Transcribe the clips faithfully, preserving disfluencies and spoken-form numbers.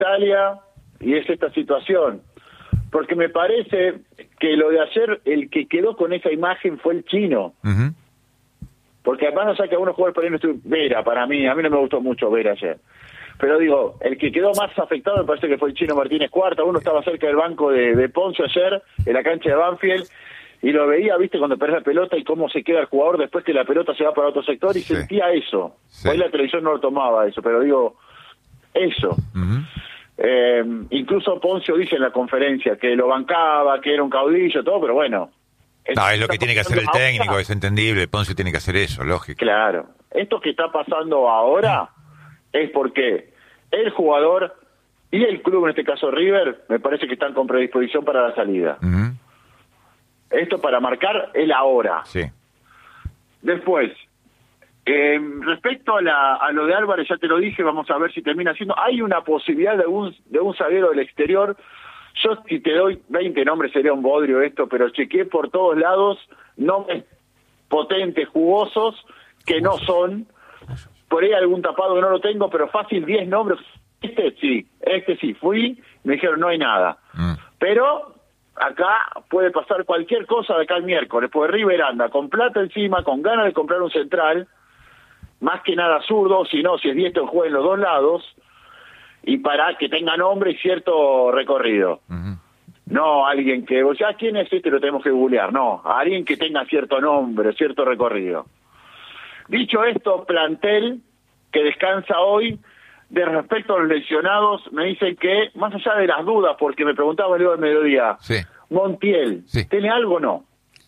Italia y es esta situación. Porque me parece que lo de ayer, el que quedó con esa imagen fue el chino. Uh-huh. Porque además no sé que algunos jugadores por ahí no estoy... Vera, para mí, a mí no me gustó mucho Vera ayer. Pero digo, el que quedó más afectado me parece que fue el chino Martínez Cuarta. Uno estaba cerca del banco de, de Ponce ayer, en la cancha de Banfield, y lo veía, viste, cuando perdés la pelota y cómo se queda el jugador después que la pelota se va para otro sector, y sí. sentía eso. Sí. Hoy la televisión no lo tomaba eso, pero digo, eso. Uh-huh. Eh, incluso Poncio dice en la conferencia que lo bancaba, que era un caudillo, todo, pero bueno. No, es lo que tiene que hacer el técnico, es entendible. Poncio tiene que hacer eso, lógico. Claro. Esto que está pasando ahora es porque el jugador y el club, en este caso River, me parece que están con predisposición para la salida. Uh-huh. Esto para marcar el ahora. Sí. Después, eh, respecto a, la, a lo de Álvarez, ya te lo dije, vamos a ver si termina siendo. Hay una posibilidad de un, de un zaguero del exterior. Yo, si te doy veinte nombres, sería un bodrio esto, pero chequeé por todos lados nombres potentes, jugosos, que no son. Por ahí algún tapado que no lo tengo, pero fácil diez nombres. Este sí, este sí. Fui, me dijeron no hay nada. Mm. Pero acá puede pasar cualquier cosa de acá al miércoles, porque River anda con plata encima, con ganas de comprar un central, más que nada zurdo, si no, si es diestro juega en los dos lados, y para que tenga nombre y cierto recorrido. Uh-huh. No alguien que, o sea, ¿quién es este? Lo tenemos que googlear. No, alguien que tenga cierto nombre, cierto recorrido. Dicho esto, plantel que descansa hoy. De respecto a los lesionados, me dicen que, más allá de las dudas, porque me preguntaba luego del mediodía, sí. Montiel, sí. ¿tiene algo o no?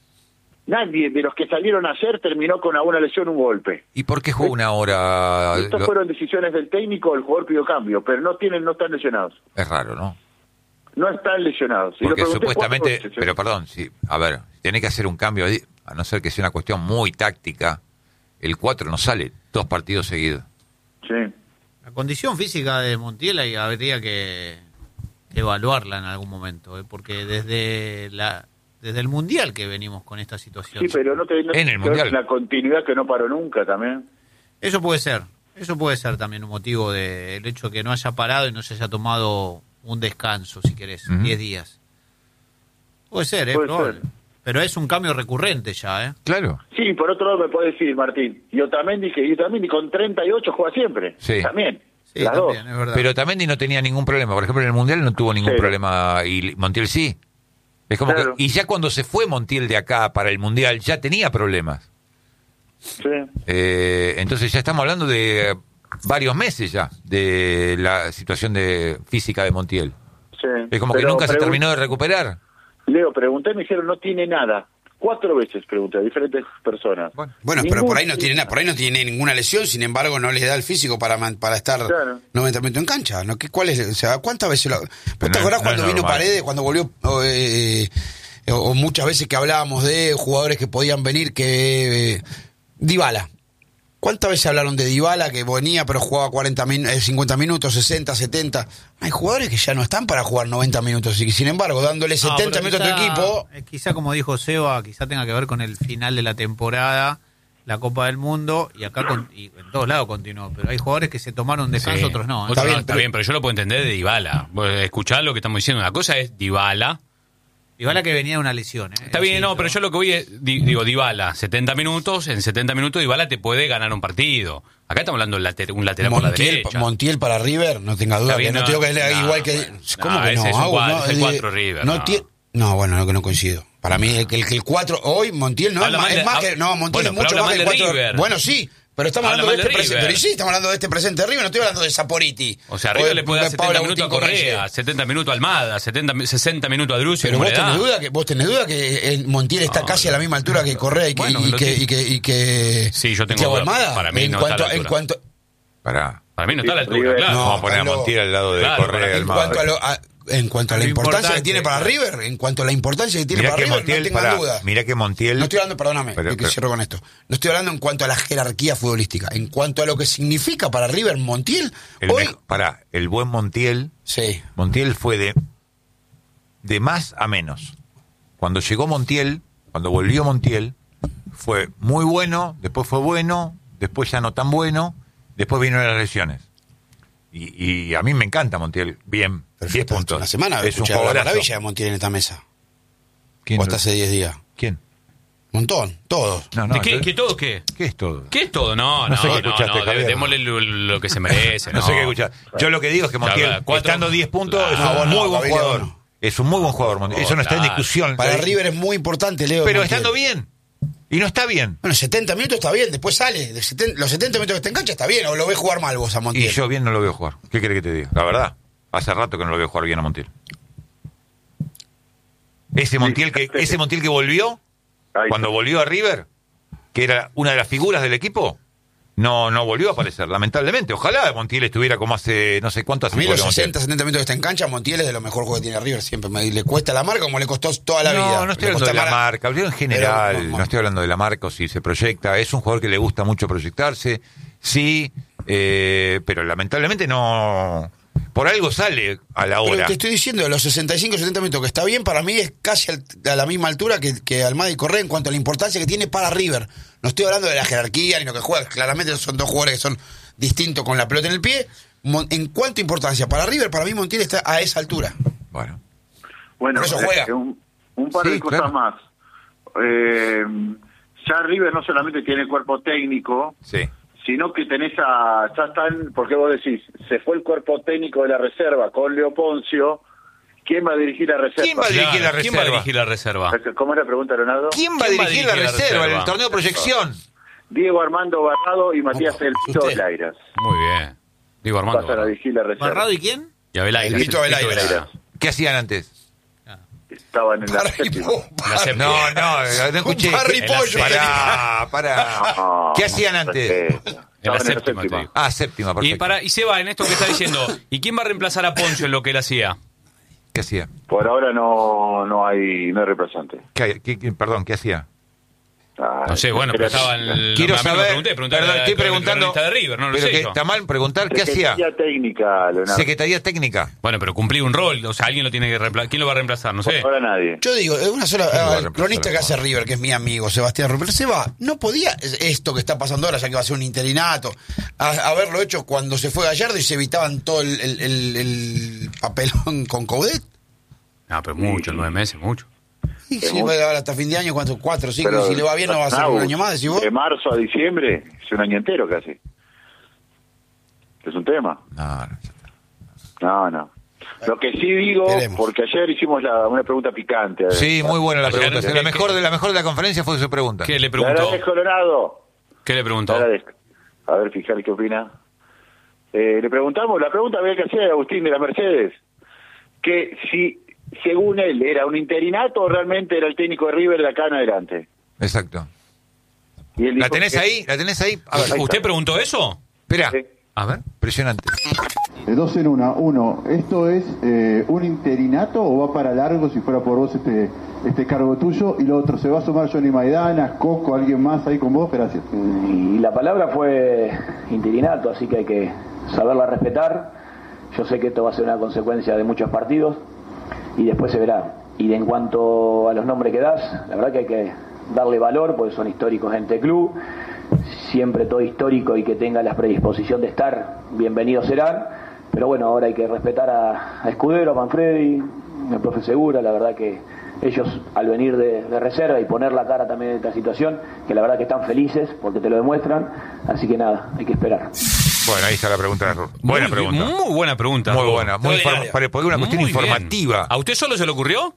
Nadie de los que salieron ayer terminó con alguna lesión, un golpe. ¿Y por qué jugó una hora? Estas Lo... fueron decisiones del técnico, el jugador pidió cambio, pero no tienen, no están lesionados. Es raro, ¿no? No están lesionados. Porque lo supuestamente, veces, pero perdón, sí, a ver, tiene que hacer un cambio, a no ser que sea una cuestión muy táctica, el cuatro no sale dos partidos seguidos. Sí. La condición física de Montiel habría que evaluarla en algún momento, ¿eh? Porque desde la desde el Mundial que venimos con esta situación. Sí, pero no te no en el Mundial. La continuidad que no paró nunca también. Eso puede ser, eso puede ser también un motivo del hecho de que no haya parado y no se haya tomado un descanso, si querés, uh-huh. diez días. Puede ser, ¿eh? Puede Probable. ser. Pero es un cambio recurrente ya, ¿eh? Claro. Sí, por otro lado me puede decir, Martín, y Otamendi, que Otamendi con treinta y ocho juega siempre. Sí. También. Sí, las también, dos. es verdad. Pero Otamendi no tenía ningún problema. Por ejemplo, en el Mundial no tuvo ningún sí. problema y Montiel sí. Es como claro. que, y ya cuando se fue Montiel de acá para el Mundial ya tenía problemas. Sí. Eh, entonces ya estamos hablando de varios meses ya de la situación de física de Montiel. Sí. Es como pero que nunca pregun- se terminó de recuperar. Leo, pregunté, me dijeron no tiene nada. Cuatro veces pregunté a diferentes personas. Bueno, bueno Ningún... pero por ahí no tiene nada, por ahí no tiene ninguna lesión, sin embargo no le da el físico para man, para estar claro. noventa minutos en cancha. ¿No? ¿Qué, ¿Cuál es? O sea, ¿cuántas veces lo... ¿Vos te no, acordás no cuando vino normal. Paredes, cuando volvió eh, eh, o, o muchas veces que hablábamos de jugadores que podían venir que eh, Dybala? ¿Cuántas veces hablaron de Dybala que venía pero jugaba cuarenta min- eh, cincuenta minutos, sesenta, setenta? Hay jugadores que ya no están para jugar noventa minutos y sin embargo dándole No, setenta pero minutos quizá, a tu equipo... eh, Quizá como dijo Seba, quizá tenga que ver con el final de la temporada, la Copa del Mundo, y acá con, y en todos lados continuó, pero hay jugadores que se tomaron descanso, Sí. otros no. ¿eh? Está, Está bien, bien, está pero- bien, pero yo lo puedo entender de Dybala. Vos escuchá lo que estamos diciendo. Una cosa es Dybala. Dybala que venía de una lesión. ¿eh? Está bien, no, pero yo lo que voy es, di- digo, Dybala, setenta minutos, en setenta minutos Dybala te puede ganar un partido. Acá estamos hablando de later- un lateral por la Montiel, derecha. Montiel para River, no tenga duda. Está bien, que no, no, te digo que es no, igual que... bueno, ¿Cómo no, que no? ese es un Agus, cuatro, no, es el eh, cuatro River, No, no. tie- no, bueno, no, que no coincido. Para mí el que el, que el cuatro hoy, Montiel no Habla es más, mal de- es más hab- que... No, Montiel bueno, es pero mucho habla más que el mal de cuatro. River. Bueno, sí, pero estamos Habla hablando de mal este de presente. River. Pero sí, estamos hablando de este presente de River, no estoy hablando de Saporiti. O sea, River de- le puede dar de setenta Paula minutos a Agustín Correa, Correa. setenta minutos a Almada, setenta, sesenta minutos a Drusi. Pero como vos le da. tenés duda que vos tenés duda que el Montiel está No, casi a la misma altura que Correa y que bueno, y lo que, tiene. y que y que Sí, yo tengo Thiago duda. Almada. Para mí en no está a cuanto la en altura. cuanto Pará. Para mí no está a la altura, River. claro. No, Vamos a poner a Carlos. Montiel al lado de Claro, Correa y en Almada. cuanto a lo a- en cuanto a la Lo importancia que importante, tiene para claro. River, en cuanto a la importancia que tiene Mirá para que River, Montiel, no tengan pará, duda. mirá que Montiel... No estoy hablando, perdóname, Pero- que pero- cierro con esto. No estoy hablando en cuanto a la jerarquía futbolística, en cuanto a lo que significa para River Montiel. El hoy, mej- pará, el buen Montiel... sí, Montiel fue de, de más a menos. Cuando llegó Montiel, cuando volvió Montiel, fue muy bueno, después fue bueno, después ya no tan bueno, después vinieron las lesiones. Y, y a mí me encanta Montiel. Bien, diez puntos. Una semana es un la jugadorazo. maravilla de Montiel en esta mesa. ¿Quién O hasta lo- hace diez días. ¿Quién? Montón, todos. No, no, ¿De qué, yo- qué todo qué? ¿Qué es todo? ¿Qué es todo? No, No no, sé qué no, escuchaste, no, Javier. démosle lo, lo que se merece. No, No, sé qué escuchar. Yo lo que digo es que Montiel, Claro, cuatro- estando diez puntos, es Ah, un vos no, muy buen Gabriel, jugador. vos no. Es un muy buen jugador, Montiel. Eso no está en claro. discusión. Para Eh, River es muy importante, Leo. Pero Montiel. estando bien. Y no está bien. Bueno, setenta minutos está bien, después sale. De seten- los setenta minutos que está en cancha está bien, o lo ves jugar mal vos a Y Montiel. yo bien no lo veo jugar. ¿Qué querés que te diga? La verdad. Hace rato que no lo veo jugar bien a Montiel. Ese Montiel que, ese Montiel que volvió, Ahí cuando está. volvió a River, que era una de las figuras del equipo, no no volvió a aparecer, lamentablemente. Ojalá Montiel estuviera como hace, no sé cuánto hace A mí que los volvió Montiel. sesenta, setenta minutos que está en cancha, Montiel es de lo mejor juego que tiene River siempre. Me, le cuesta la marca como le costó toda la vida. No, no estoy Le hablando de cuesta la mar- marca, hablo en general, Pero, no, no, no. estoy hablando de la marca o si se proyecta. Es un jugador que le gusta mucho proyectarse, sí, eh, pero lamentablemente no... Por algo sale a la Pero hora. te estoy diciendo, los sesenta y cinco, setenta minutos que está bien, para mí es casi al- a la misma altura que, que Almada y Correa en cuanto a la importancia que tiene para River. No estoy hablando de la jerarquía ni lo que juega, claramente son dos jugadores que son distintos con la pelota en el pie. Mon- En cuanto a importancia para River, para mí Montiel está a esa altura. Bueno, Bueno, Por eso juega. eh, un, un par Sí, de cosas claro. más. Eh, ya River no solamente tiene cuerpo técnico, sí. sino que tenés a... Ya están, porque vos decís, se fue el cuerpo técnico de la reserva con Leo Poncio. ¿Quién va a dirigir la reserva? ¿Quién va a dirigir la ¿Quién va a reserva? dirigir la reserva? ¿Cómo es la pregunta, Leonardo? ¿Quién va a ¿Quién va a dirigir la dirigir la reserva en reserva? el torneo de proyección? Diego Armando Barrado y Matías Opa, El Pito usted. Lairas. Muy bien. Digo Armando. Pasan a dirigir la reserva. ¿Barrado y quién? Y Abelairas. El Pito Abelairas. Abelairas. ¿Qué hacían antes? Estaban en la Parry séptima. po- La séptima. No, no, no escuché. Parry En la pollo. Pará, pará. No, ¿Qué hacían antes? respeto. En la Estaban séptima, te digo. Ah, séptima, Y, perfecto. para, y se va en esto que está diciendo. ¿Y quién va a reemplazar a Poncio en lo que él hacía? ¿Qué hacía? Por ahora no, no hay no hay reemplazante. ¿Qué, qué- qué- perdón, ¿qué hacía? Ah, No sé, bueno, pero estaba en el. Quiero no, a mí no me saber. pregunté, pregunté Perdón, a la- estoy al preguntando. cronista de River, no lo pero sé que yo. está mal preguntar, ¿qué hacía? Secretaría técnica, Leonardo. Secretaría técnica. Bueno, pero cumplí un rol, o sea, alguien lo tiene que reemplazar. ¿Quién lo va a reemplazar? No sé. Ahora nadie. Yo digo, es una sola. va a ah, el reemplazar cronista a que hace Juan? River, que es mi amigo, Sebastián Rupert, se va. No podía es- esto que está pasando ahora, ya que va a ser un interinato, a- haberlo hecho cuando se fue Gallardo y se evitaban todo el, el- el- el papelón con Coudet. No, pero mucho, nueve meses, mucho. Y Es si mucho. va a dar hasta fin de año, ¿cuánto? Cuatro, cinco, Pero, y si le va bien no va a ser Nau, un año más, decís vos. De marzo a diciembre es un año entero casi. Es un tema. No, no. No, no. Lo que sí digo, Esperemos. porque ayer hicimos la, una pregunta picante. Sí, muy buena la Ayer, pregunta. ¿qué- la mejor qué- de la mejor de la conferencia fue su pregunta. ¿Qué le Le preguntó? agradezco, Leonardo. ¿Qué le Le preguntó? agradezco. A ver, fijar qué opina. Eh, le preguntamos, la pregunta había que hacer a Agustín de la Mercedes, que si, según él, era un interinato o realmente era el técnico de River de acá en adelante. Exacto. Y él ¿La dijo tenés que- ahí? ¿La tenés ahí? A ver, Ahí ¿Usted está. preguntó eso? espera. Sí. A ver. Impresionante. Eh, Dos en una. Uno, ¿esto es eh, un interinato o va para largo si fuera por vos este este cargo tuyo? Y lo otro, ¿se va a sumar Johnny Maidana, Coco, alguien más ahí con vos? Gracias. Y la palabra fue interinato, así que hay que saberla respetar. Yo sé que esto va a ser una consecuencia de muchos partidos y después se verá. Y en cuanto a los nombres que das, la verdad que hay que darle valor porque son históricos en este club. Siempre todo histórico y que tenga la predisposición de estar, bienvenidos serán. Pero bueno, ahora hay que respetar a, a Escudero, a Manfredi, al profe Segura. La verdad que ellos al venir de, de reserva y poner la cara también en esta situación, que la verdad que están felices porque te lo demuestran. Así que nada, hay que esperar. Bueno, ahí está la pregunta de Ru- Buena Muy, pregunta. Muy buena pregunta. Muy Ru. buena. Muy informa- para- porque una cuestión Muy bien. informativa. ¿A usted solo se le ocurrió?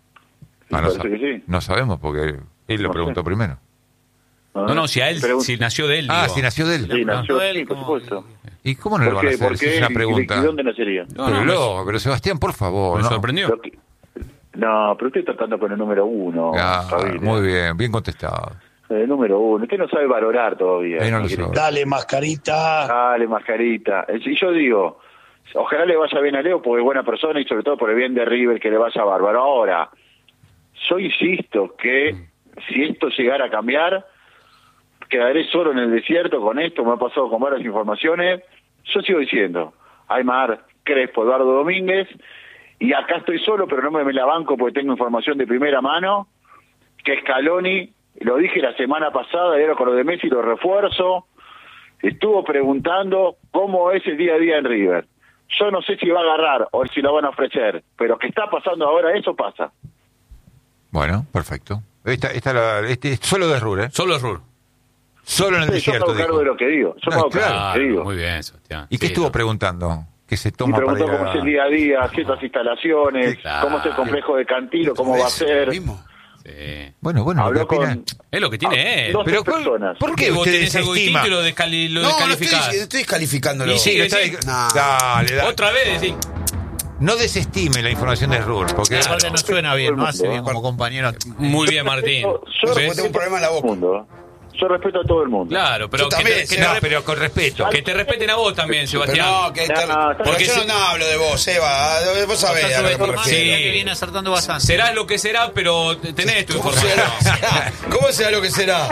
Ah, no, Parece sa- que sí. no sabemos porque él lo No preguntó sé. primero. No, no, si a él, Pregun- si nació de él. Ah, digo. si nació de él. Sí, nació, No, él sí, por como- supuesto. ¿Y cómo no le ¿Por van a qué? hacer? ¿Por Si qué? es una ¿Y- pregunta. ¿Y dónde nacería? No, pero, no, loco, pero Sebastián, por favor. Me ¿no? sorprendió. Lo que- No, pero usted está tratando con el número uno. Ah, Javier. muy bien, bien contestado. El número uno. Usted no sabe valorar todavía. Ahí no lo Mire. sabe. Dale, mascarita. Dale, mascarita. Y yo digo, ojalá le vaya bien a Leo porque es buena persona y sobre todo por el bien de River que le vaya bárbaro. Ahora, yo insisto que si esto llegara a cambiar, quedaré solo en el desierto con esto, me ha pasado con varias informaciones. Yo sigo diciendo, Aymar, Crespo, Eduardo Domínguez, y acá estoy solo, pero no me, me la banco porque tengo información de primera mano, que Scaloni, lo dije la semana pasada, y ahora con lo de Messi lo refuerzo, estuvo preguntando cómo es el día a día en River. Yo no sé si va a agarrar o si lo van a ofrecer, pero que está pasando ahora, eso pasa. Bueno, perfecto. Esta, esta la, este, solo de Ruhr, ¿eh? Solo es Ruhr. Solo en el Sí, desierto. yo me hago cargo dijo. de lo que digo. Yo No, me hago claro. cargo de lo que digo. Muy bien, Sebastián. ¿Y qué Sí, estuvo no. preguntando? Que se Y toma preguntó para ir cómo a- es el día a día, ciertas instalaciones, Claro. cómo es el complejo de Cantilo, cómo va a ser. Mismo. Sí. Bueno, bueno, Habló ¿qué opina? con Es lo que tiene él. dos Pero ¿cuál- personas. ¿por qué vos usted tenés algo desestima? distinto y lo, descali lo No, no estoy, descalificás? estoy descalificándolo. Y sí, Sí, lo está- sí. No. Dale, dale. Otra vez, decís, No desestime la información de Ruhr, porque Aparte no suena bien, no hace bien como compañero. muy bien, Martín. Yo, yo ¿Ves? respeto Tengo un problema en la a todo boca. el mundo. Yo respeto a todo el mundo. Claro, pero Yo que, también, te, que, sí, te no, re- pero con respeto. que te respeten a vos también, Pero Sebastián. no, que No, te- no, porque porque yo si- no hablo de vos, Eva. Vos sabés a lo que me Información refiero. que viene acertando bastante. Serás lo que será, pero tenés tu ¿Cómo información. será? ¿Cómo será lo que será?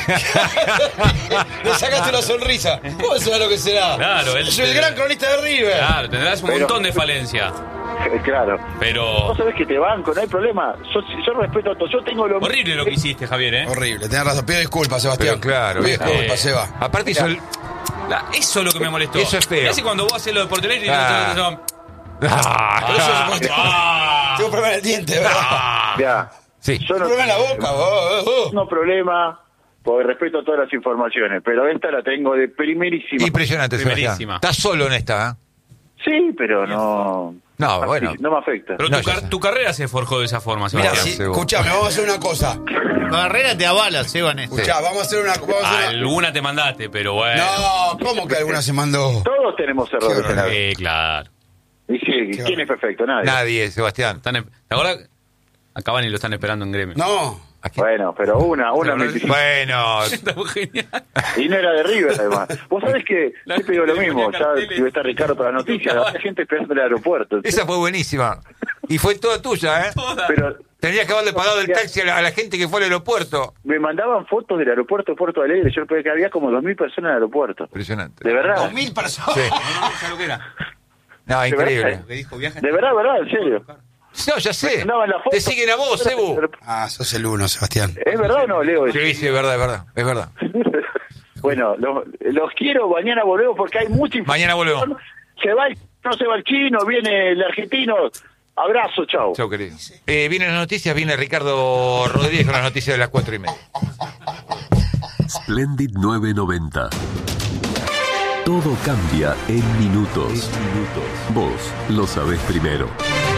Le sacaste una sonrisa. ¿Cómo será lo que será? Claro, él- Soy el gran cronista de River. Claro, tendrás un Pero- montón de falencias. Claro. Pero Vos sabés que te banco, no hay problema. Yo, yo respeto a todo. Yo tengo lo horrible lo que hiciste, Javier, ¿eh? Horrible, tenés razón. Pido disculpas, Sebastián. Pero claro, Pido viejo. disculpas, Eh. Seba. Aparte hizo el... La- eso es lo que me molestó. Eso es feo. Y así cuando vos haces lo de Portelero y Ah. no, no, no, Ah, Pero eso es porque- Ah. Tengo un problema en el diente, ¿verdad? Ah. Ya. sí. Yo Un no problema en la boca, vos. vos. tengo problema porque respeto todas las informaciones, pero esta la tengo de primerísima. Impresionante, Primerísima. Sebastián. Estás solo en esta, ¿eh? Sí, pero no. No, bueno. No me afecta. Pero No, tu, ya car- sé. tu carrera se forjó de esa forma, Mira, Sebastián. sí, seguro. escuchame, vamos a hacer una cosa. Carrera te avala, Seba, en esto. Escuchá, vamos a hacer una. Vamos a hacer una... Alguna te mandaste, pero bueno. No, ¿cómo que alguna se mandó? Todos tenemos errores Qué en la vida. Sí, claro. Y sí, Qué ¿quién es perfecto? Nadie. Nadie, Sebastián. Están, e- ahora a Cavani lo están esperando en gremio. No. Aquí. Bueno, pero una, una me Bueno, Está muy genial. Y no era de River, además. Vos sabés que La siempre digo lo gente le mismo. ponía Ya carteles. debe estar Ricardo para las noticias. Había gente esperando en el aeropuerto. esa fue buenísima. Y fue toda tuya, ¿eh? Pero Tendrías que haberle pagado el taxi a la, a la gente que fue al aeropuerto. me mandaban fotos del aeropuerto de Puerto Alegre. Yo creo que había como dos mil personas en el aeropuerto. Impresionante. De verdad. Dos mil personas. Sí. ¿Sabes lo que era? No, increíble. verdad? Que dijo viaje. De verdad, verdad, en serio. No, ya sé. No, en la foto- Te siguen a vos, Ebu. Ah, sos el uno, Sebastián. ¿Es verdad o no, Leo? Sí, sí, es verdad, es verdad. Es verdad. Bueno, los, los quiero. Mañana volvemos porque hay mucha información. Mañana volvemos. Se va el, no se va el chino, viene el argentino. Abrazo, chao. Chau, querido. Eh, vienen las noticias, viene Ricardo Rodríguez con las noticias de las cuatro y media. Splendid nueve noventa. Todo cambia en minutos. Vos lo sabés primero.